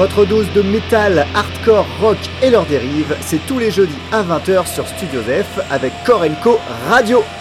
Votre dose de métal, hardcore, rock et leurs dérives, c'est tous les jeudis à 20h sur Studio F avec Core & Co Radio.